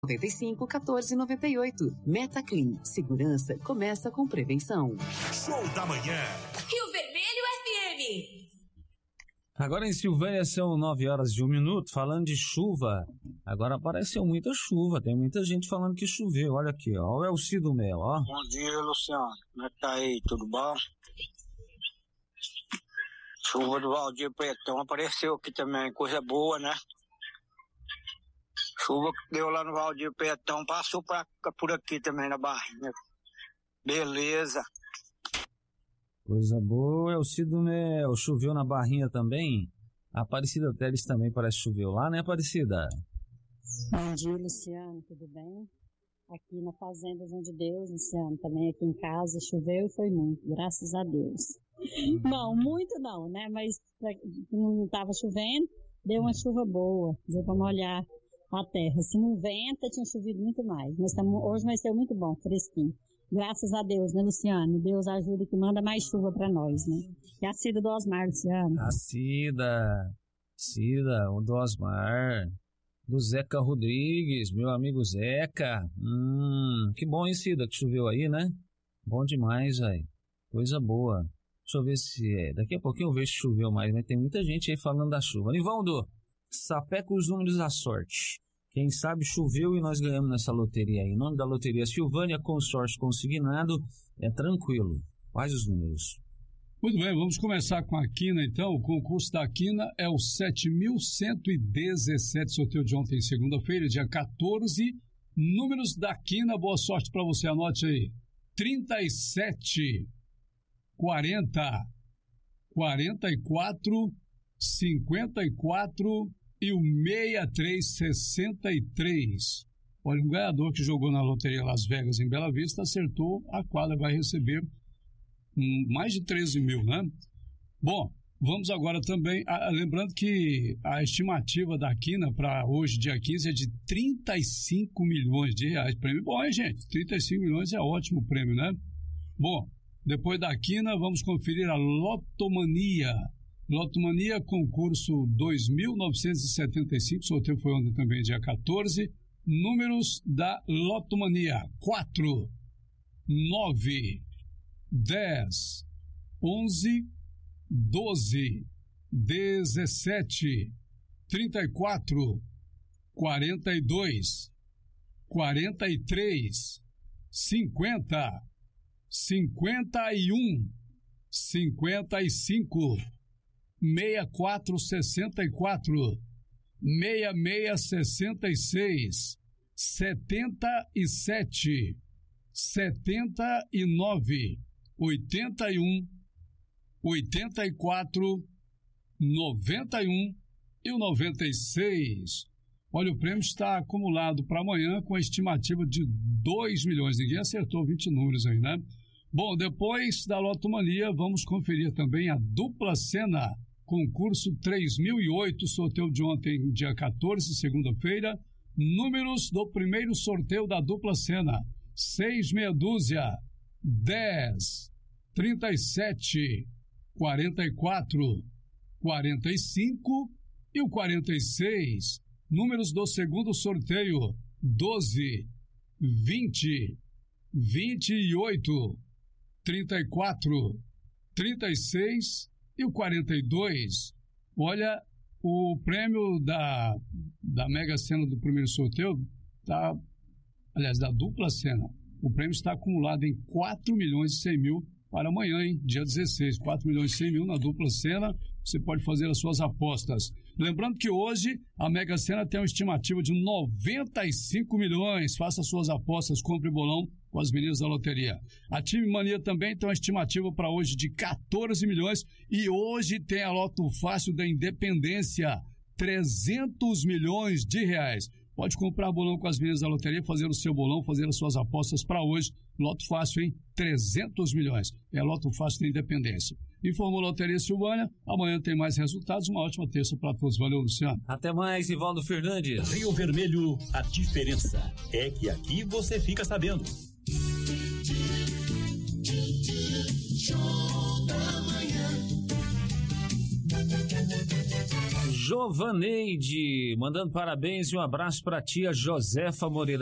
95 14 98. Metaclean. Segurança começa com prevenção. Show da manhã. Rio Vermelho FM. Agora em Silvânia são 9h01. Falando de chuva, agora apareceu muita chuva. Tem muita gente falando que choveu. Olha aqui, ó. Olha o Elcido Mel, ó. Bom dia, Luciano. Como é que tá aí? Tudo bom? Chuva do Valdir Pretão apareceu aqui também. Coisa boa, né? Chuva que deu lá no Valdir Pretão passou por aqui também na Barrinha. Beleza. Coisa boa, Elcido Mel. Choveu na Barrinha também? A Aparecida Teles também parece que choveu lá, né, Aparecida? Bom dia, Luciano, tudo bem? Aqui na Fazenda João de Deus, Luciano, também aqui em casa, choveu e foi muito, graças a Deus. Não, muito não, né, mas não estava chovendo, deu uma chuva boa, deu para molhar a terra. Se não venta, tinha chovido muito mais, mas hoje vai ser muito bom, fresquinho. Graças a Deus, né, Luciano? Deus ajuda que manda mais chuva pra nós, né? E a Cida do Osmar, Luciano. A Cida, o do Osmar, do Zeca Rodrigues, meu amigo Zeca. Que bom, hein, Cida, que choveu aí, né? Bom demais, velho. Coisa boa. Deixa eu ver se daqui a pouquinho eu vejo se choveu mais, mas tem muita gente aí falando da chuva. Nivaldo, sapeca os números da sorte. Quem sabe choveu e nós ganhamos nessa loteria aí. Em nome da loteria Silvânia, consórcio consignado, é tranquilo. Quais os números? Muito bem, vamos começar com a quina então. O concurso da quina é o 7.117, sorteio de ontem, segunda-feira, dia 14. Números da quina, boa sorte para você, anote aí. 37, 40, 44, 54... e o 6363. Olha, o ganhador que jogou na loteria Las Vegas em Bela Vista acertou, a quadra vai receber mais de 13 mil, né? Bom, vamos agora também, lembrando que a estimativa da quina para hoje, dia 15, é de 35 milhões de reais. Prêmio bom, hein, gente? 35 milhões é ótimo prêmio, né? Bom, depois da quina, vamos conferir a Lotomania. Lotomania, concurso 2.975, sorteio foi ontem também, dia 14. Números da Lotomania: 4, 9, 10, 11, 12, 17, 34, 42, 43, 50, 51, 55, 6464, 6666, 77, 79, 81, 84, 91 e o 96. Olha, o prêmio está acumulado para amanhã com a estimativa de 2 milhões. Ninguém acertou 20 números aí, né? Bom, depois da Lotomania, vamos conferir também a dupla cena. Concurso 3008, sorteio de ontem, dia 14, segunda-feira. Números do primeiro sorteio da dupla cena: 6 meia dúzia, 10, 37, 44, 45 e o 46. Números do segundo sorteio: 12, 20, 28, 34, 36 e o 42. Olha, o prêmio da Mega Sena do primeiro sorteio da dupla cena, o prêmio está acumulado em 4.100.000 para amanhã, hein? Dia 16, 4.100.000 na dupla cena. Você pode fazer as suas apostas. Lembrando que hoje a Mega Sena tem uma estimativa de 95 milhões. Faça suas apostas, compre bolão com as meninas da loteria. A Time Mania também tem uma estimativa para hoje de 14 milhões. E hoje tem a Loto Fácil da Independência, 300 milhões de reais. Pode comprar bolão com as meninas da loteria, fazer o seu bolão, fazer as suas apostas para hoje. Loto Fácil, hein? 300 milhões. É Loto Fácil da Independência. Informou Loteria Silvânia. Amanhã tem mais resultados. Uma ótima terça para todos. Valeu, Luciano. Até mais, Ivaldo Fernandes. Rio Vermelho, a diferença é que aqui você fica sabendo. Jovaneide, mandando parabéns e um abraço para a tia Josefa Moreira.